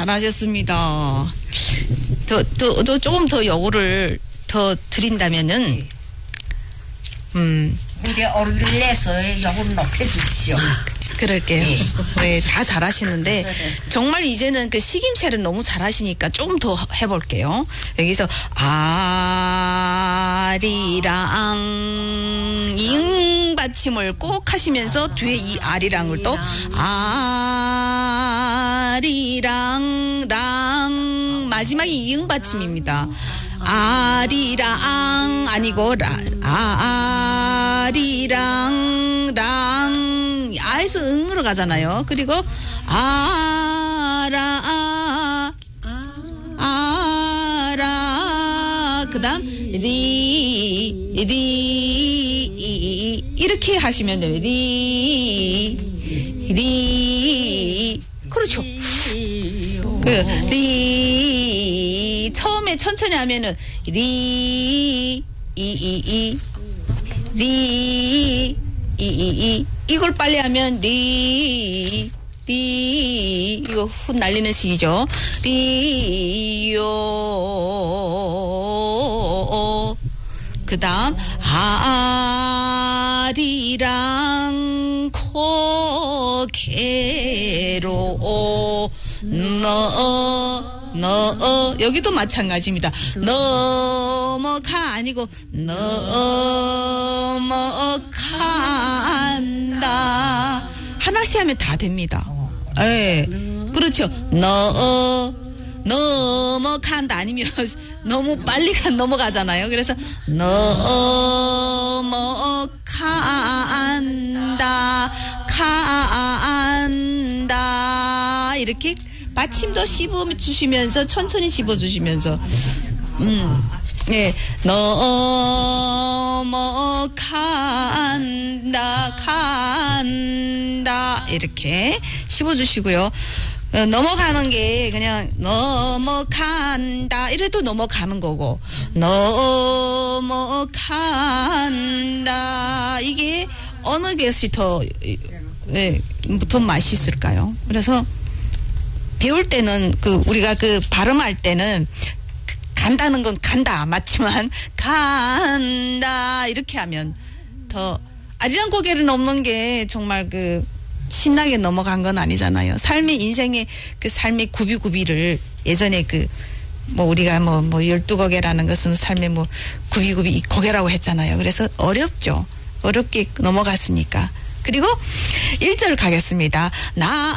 잘하셨습니다. 또 조금 더 요거를 더 드린다면은, 우리 어르기를 내서 요거를 높여주십시오. 그럴게요. 네. 네, 다 잘하시는데 정말 이제는 그 식임새를 너무 잘하시니까 조금 더 해볼게요. 여기서 아리랑 이응 받침을 꼭 하시면서 뒤에 이 아리랑을 또 아리랑 랑 마지막이 이응 받침입니다. 아리랑 아니고 아리랑 랑 아에서 응으로 가잖아요. 그리고 아라 그다음 리 이렇게 하시면 돼요. 리 그렇죠. 리 처음에 천천히 하면은 리 이걸 빨리 하면 이거 훗 날리는 식이죠. 리요 그다음 아리랑 코게로 여기도 마찬가지입니다. 넘어가 아니고 넘어간다. 하나씩 하면 다 됩니다. 예. 그렇죠. 넘어간다 아니면 너무 빨리 넘어가잖아요. 그래서 넘어간다 간다 이렇게 받침도 씹어주시면서 천천히 씹어주시면서 네 넘어간다 간다 이렇게 씹어주시고요. 넘어가는 게 그냥 넘어간다 이래도 넘어가는 거고 넘어간다 이게 어느 것이 더 맛있을까요? 그래서 배울 때는 우리가 발음할 때는 간다는 건 간다 맞지만 간다 이렇게 하면 더 아리랑 고개를 넘는 게 정말 신나게 넘어간 건 아니잖아요. 삶의 인생의 삶의 구비구비를 예전에 우리가 12고개라는 것은 삶의 구비구비 고개라고 했잖아요. 그래서 어렵죠. 어렵게 넘어갔으니까. 그리고 1절 가겠습니다. 나